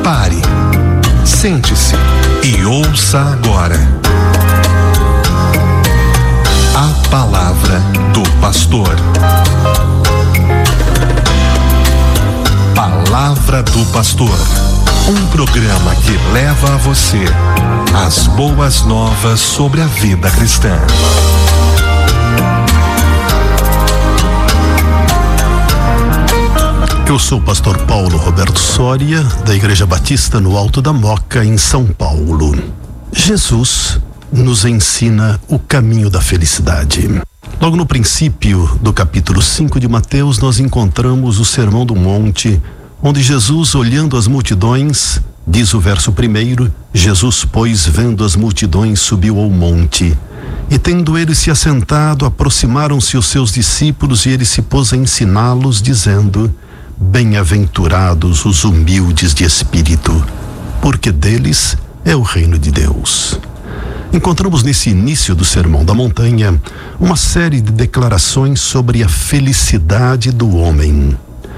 Pare, sente-se e ouça agora a palavra do pastor. Palavra do Pastor, um programa que leva a você as boas novas sobre a vida cristã. Eu sou o pastor Paulo Roberto Soria, da Igreja Batista no Alto da Moca, em São Paulo. Jesus nos ensina o caminho da felicidade. Logo no princípio do capítulo 5 de Mateus, nós encontramos o Sermão do Monte, onde Jesus, olhando as multidões, diz o verso 1, Jesus, pois, vendo as multidões, subiu ao monte. E tendo ele se assentado, aproximaram-se os seus discípulos e ele se pôs a ensiná-los, dizendo: bem-aventurados os humildes de espírito, porque deles é o reino de Deus. Encontramos nesse início do Sermão da Montanha uma série de declarações sobre a felicidade do homem.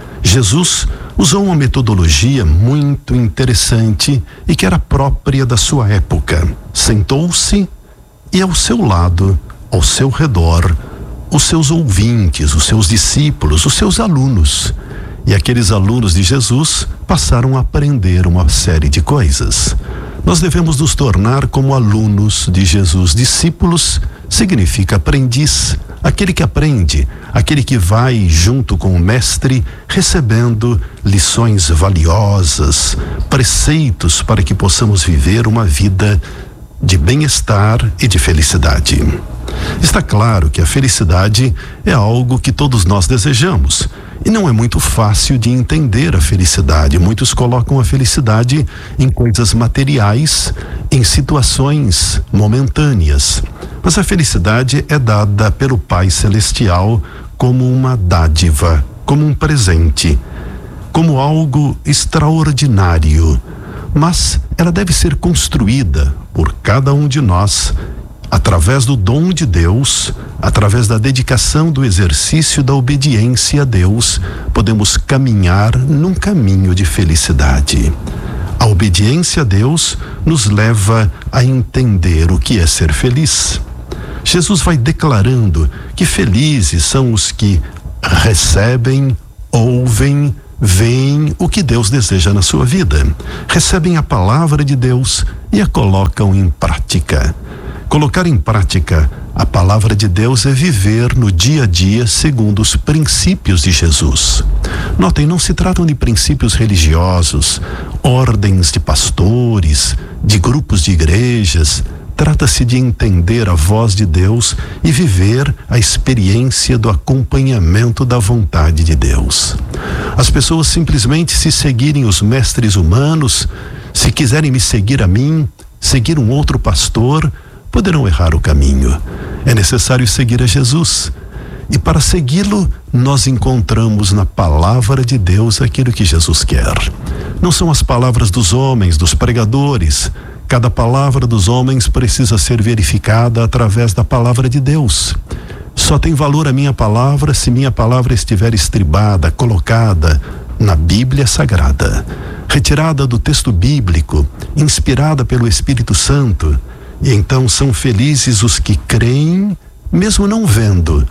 Jesus usou uma metodologia muito interessante e que era própria da sua época. Sentou-se e ao seu lado, ao seu redor, os seus ouvintes, os seus discípulos, os seus alunos. E aqueles alunos de Jesus passaram a aprender uma série de coisas. Nós devemos nos tornar como alunos de Jesus. Discípulos significa aprendiz, aquele que aprende, aquele que vai junto com o mestre, recebendo lições valiosas, preceitos para que possamos viver uma vida de bem-estar e de felicidade. Está claro que a felicidade é algo que todos nós desejamos. E não é muito fácil de entender a felicidade. Muitos colocam a felicidade em coisas materiais, em situações momentâneas. Mas a felicidade é dada pelo Pai Celestial como uma dádiva, como um presente, como algo extraordinário. Mas ela deve ser construída por cada um de nós, através do dom de Deus, através da dedicação do exercício da obediência a Deus, podemos caminhar num caminho de felicidade. A obediência a Deus nos leva a entender o que é ser feliz. Jesus vai declarando que felizes são os que recebem, ouvem, veem o que Deus deseja na sua vida, recebem a palavra de Deus e a colocam em prática. Colocar em prática a palavra de Deus é viver no dia a dia segundo os princípios de Jesus. Notem, não se tratam de princípios religiosos, ordens de pastores, de grupos de igrejas. Trata-se de entender a voz de Deus e viver a experiência do acompanhamento da vontade de Deus. As pessoas simplesmente, se seguirem os mestres humanos, se quiserem me seguir a mim, seguir um outro pastor, poderão errar o caminho. É necessário seguir a Jesus. E para segui-lo, nós encontramos na palavra de Deus aquilo que Jesus quer. Não são as palavras dos homens, dos pregadores. Cada palavra dos homens precisa ser verificada através da palavra de Deus. Só tem valor a minha palavra se minha palavra estiver estribada, colocada na Bíblia Sagrada, retirada do texto bíblico, inspirada pelo Espírito Santo. E então são felizes os que creem, mesmo não vendo.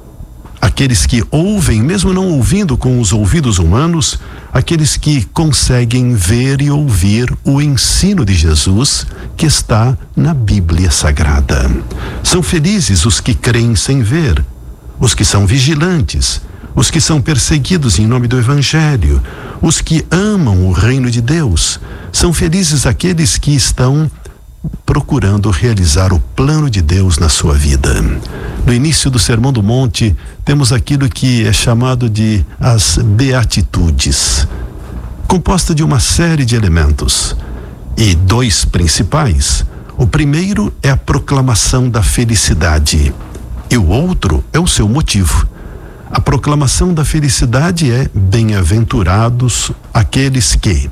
Aqueles que ouvem, mesmo não ouvindo com os ouvidos humanos, aqueles que conseguem ver e ouvir o ensino de Jesus que está na Bíblia Sagrada. São felizes os que creem sem ver, os que são vigilantes, os que são perseguidos em nome do Evangelho, os que amam o reino de Deus. São felizes aqueles que estão procurando realizar o plano de Deus na sua vida. No início do Sermão do Monte, temos aquilo que é chamado de as beatitudes, composta de uma série de elementos, e dois principais. O primeiro é a proclamação da felicidade, e o outro é o seu motivo. A proclamação da felicidade é bem-aventurados aqueles que,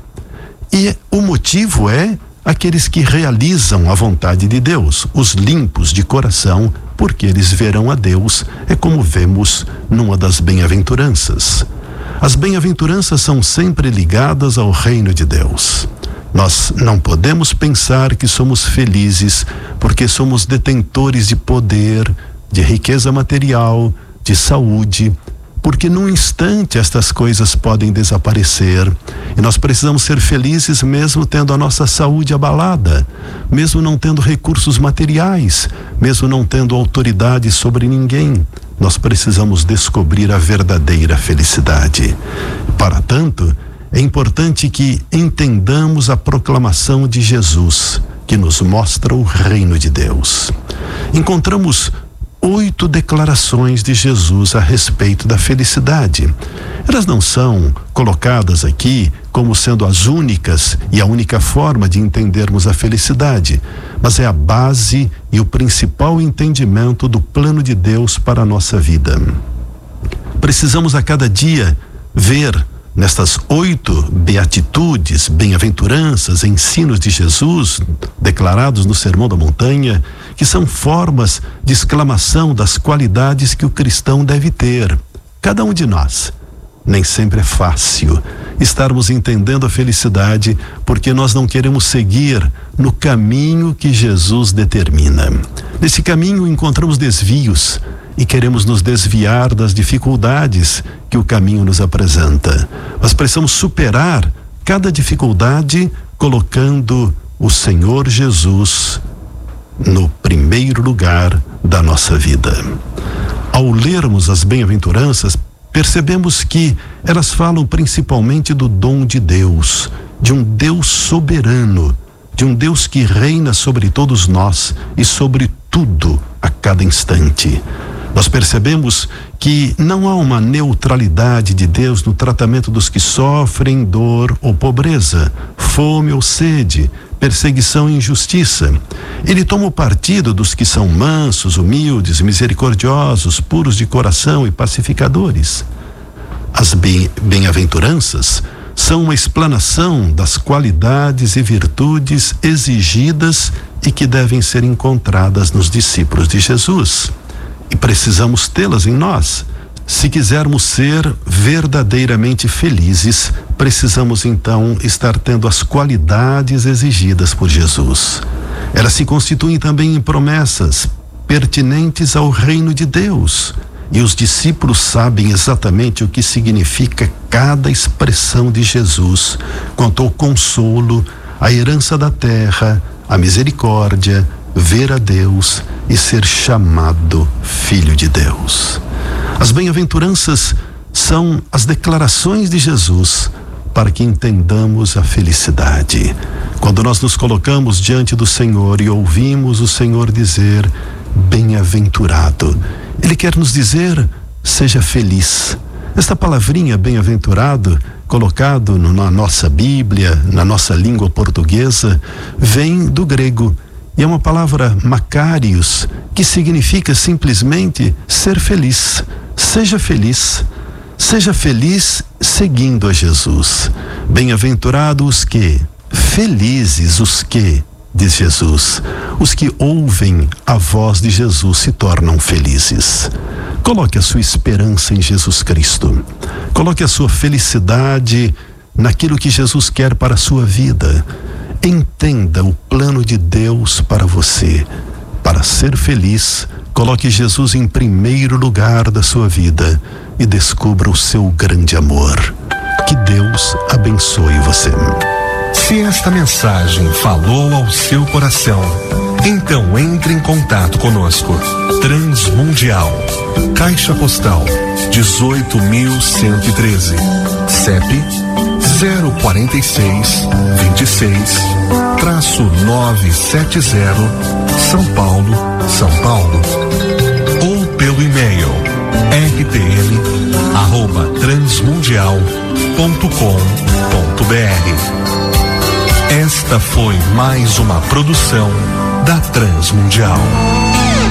e o motivo é aqueles que realizam a vontade de Deus, os limpos de coração, porque eles verão a Deus, é como vemos numa das bem-aventuranças. As bem-aventuranças são sempre ligadas ao reino de Deus. Nós não podemos pensar que somos felizes porque somos detentores de poder, de riqueza material, de saúde, porque num instante estas coisas podem desaparecer e nós precisamos ser felizes mesmo tendo a nossa saúde abalada, mesmo não tendo recursos materiais, mesmo não tendo autoridade sobre ninguém. Nós precisamos descobrir a verdadeira felicidade. Para tanto, é importante que entendamos a proclamação de Jesus, que nos mostra o reino de Deus. Encontramos 8 declarações de Jesus a respeito da felicidade. Elas não são colocadas aqui como sendo as únicas e a única forma de entendermos a felicidade, mas é a base e o principal entendimento do plano de Deus para a nossa vida. Precisamos a cada dia ver nestas 8 beatitudes, bem-aventuranças, ensinos de Jesus, declarados no Sermão da Montanha, que são formas de exclamação das qualidades que o cristão deve ter. Cada um de nós. Nem sempre é fácil estarmos entendendo a felicidade, porque nós não queremos seguir no caminho que Jesus determina. Nesse caminho encontramos desvios e queremos nos desviar das dificuldades que o caminho nos apresenta. Nós precisamos superar cada dificuldade colocando o Senhor Jesus no primeiro lugar da nossa vida. Ao lermos as bem-aventuranças, percebemos que elas falam principalmente do dom de Deus, de um Deus soberano, de um Deus que reina sobre todos nós e sobre tudo a cada instante. Nós percebemos que não há uma neutralidade de Deus no tratamento dos que sofrem dor ou pobreza, fome ou sede, perseguição e injustiça. Ele toma o partido dos que são mansos, humildes, misericordiosos, puros de coração e pacificadores. As bem-aventuranças são uma explanação das qualidades e virtudes exigidas e que devem ser encontradas nos discípulos de Jesus. E precisamos tê-las em nós. Se quisermos ser verdadeiramente felizes, precisamos então estar tendo as qualidades exigidas por Jesus. Elas se constituem também em promessas pertinentes ao reino de Deus. E os discípulos sabem exatamente o que significa cada expressão de Jesus quanto ao consolo, a herança da terra, a misericórdia, ver a Deus e ser chamado filho de Deus. As bem-aventuranças são as declarações de Jesus para que entendamos a felicidade. Quando nós nos colocamos diante do Senhor e ouvimos o Senhor dizer bem-aventurado, Ele quer nos dizer, seja feliz. Esta palavrinha bem-aventurado, colocado na nossa Bíblia, na nossa língua portuguesa, vem do grego. E é uma palavra makarios, que significa simplesmente ser feliz. Seja feliz. Seja feliz seguindo a Jesus. Bem-aventurados os que, felizes os que, diz Jesus, os que ouvem a voz de Jesus se tornam felizes. Coloque a sua esperança em Jesus Cristo. Coloque a sua felicidade naquilo que Jesus quer para a sua vida. Entenda o plano de Deus para você. Para ser feliz, coloque Jesus em primeiro lugar da sua vida e descubra o seu grande amor. Que Deus abençoe você. Se esta mensagem falou ao seu coração, então entre em contato conosco. Transmundial, Caixa Postal 18.113, CEP 04626-970, São Paulo, São Paulo. Ou pelo e-mail rtm@transmundial.com.br. Esta foi mais uma produção da Transmundial.